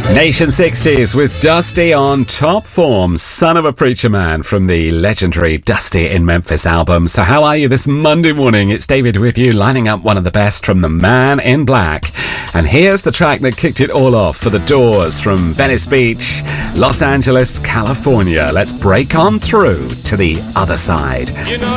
Nation 60s with Dusty on top form, Son of a Preacher Man from the legendary Dusty in Memphis album. So how are you this Monday morning? It's David with you, lining up one of the best from the Man in Black. And here's the track that kicked it all off for the Doors from Venice Beach, Los Angeles, California. Let's break on through to the other side.